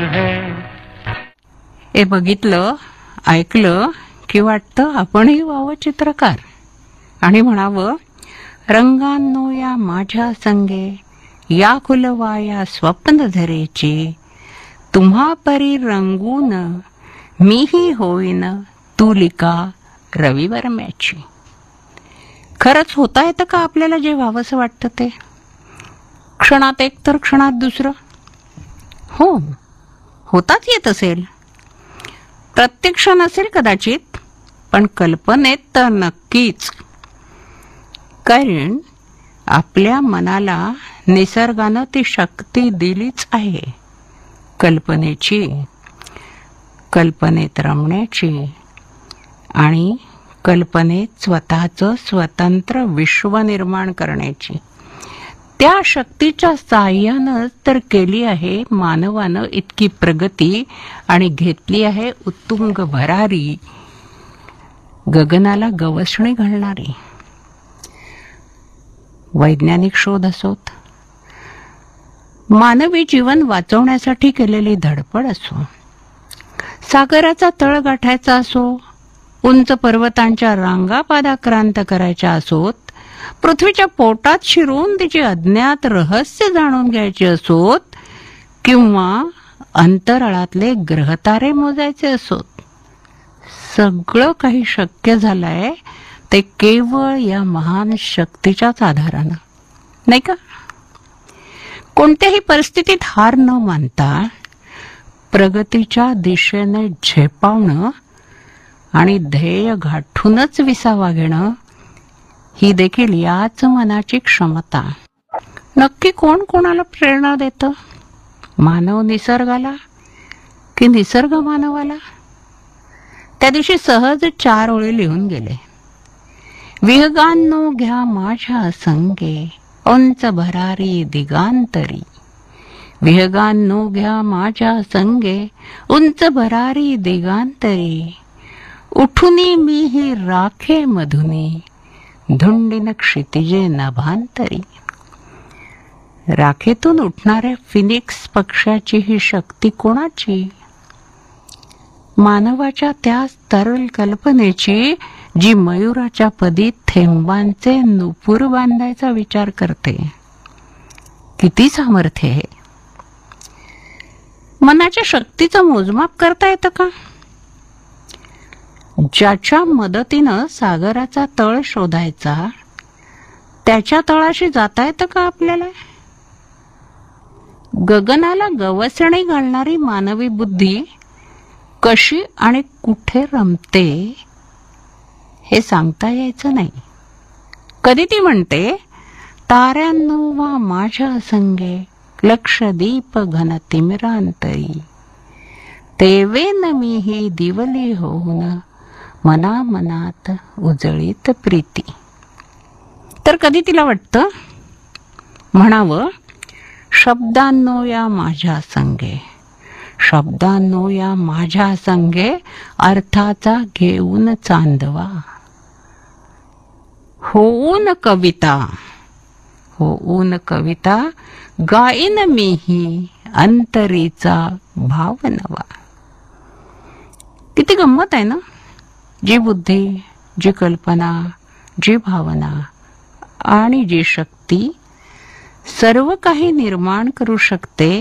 हे बघितलं ऐकलं की वाटतं आपणही व्हावं चित्रकार आणि म्हणावं, रंगांनो या माझ्या संगे या खुलवा या स्वप्न धरेची, तुम्हा परी रंगून मीही होईन तुलिका रविवर्म्याची. खरंच होता येतं का आपल्याला जे व्हावंसं वाटतं ते? क्षणात एक तर क्षणात दुसरं. हो, होताच येत असेल. प्रत्यक्ष नसेल कदाचित, पण कल्पनेत तर नक्कीच. कारण आपल्या मनाला निसर्गानं ती शक्ती दिलीच आहे कल्पनेची, कल्पनेत रमण्याची आणि कल्पनेत स्वतःचं स्वतंत्र विश्व निर्माण करण्याची. त्या शक्तीच्या साह्यानं तर केली आहे मानवानं इतकी प्रगती आणि घेतली आहे उत्तुंग भरारी, गगनाला गवसणी घालणारी. वैज्ञानिक शोध असोत, मानवी जीवन वाचवण्यासाठी केलेली धडपड असो, सागराचा तळ गाठायचा असो, उंच पर्वतांच्या रांगा पादाक्रांत करायच्या असोत, पृथ्वीच्या पोटात शिरून तिची अज्ञात रहस्य जाणून घ्यायची असोत, किंवा अंतराळातले ग्रहतारे मोजायचे असोत, सगळं काही शक्य झालंय ते केवळ या महान शक्तीच्याच आधारानं, नाही का? कोणत्याही परिस्थितीत हार न मानता प्रगतीच्या दिशेने झेपावणं आणि ध्येय गाठूनच विसावा घेणं ही देखील याच मनाची क्षमता. नक्की कोण कोणाला प्रेरणा देतं? मानव निसर्गाला की निसर्ग मानवाला? त्या दिवशी सहज 4 ओळी लिहून गेले. विहगांनो घ्या माझ्या संगे उंच भरारी दिगांतरी, विहगांनो घ्या माझ्या संगे उंच भरारी दिगांतरी, उठुनी मी ही राखे मधुनी धुंडीन क्षितिजे नभांतरी. राखेतून उठणाऱ्या फिनिक्स पक्षाची ही शक्ती कोणाची? मानवाच्या त्या तरल कल्पनेची जी मयुराच्या पदी थेंबांचे नुपूर बांधायचा विचार करते. किती सामर्थ्य आहे! मनाच्या शक्तीचं मोजमाप करता येतं का? ज्याच्या मदतीनं सागराचा तळ शोधायचा, त्याच्या तळाशी जाता येतं का आपल्याला? गगनाला गवसणी घालणारी मानवी बुद्धी कशी आणि कुठे रमते हे सांगता यायचं नाही. कधी ती म्हणते, ताऱ्यांनो वा माझ्या संगे लक्षदीप घन तिमिरांतरी, तेवेन मी ही दिवली होऊन मना मनात उजळीत प्रीती. तर कधी तिला वाटतं म्हणावं, शब्दांनो या माझ्या संगे, शब्दांनो या माझ्या संगे अर्थाचा घेऊन चांदवा, होऊन कविता, होऊन कविता गाईन मीही अंतरीचा भाव नवा. किती गंमत आहे ना? जी बुद्धी, जी कल्पना, जी भावना आणि जी शक्ती सर्व काही निर्माण करू शकते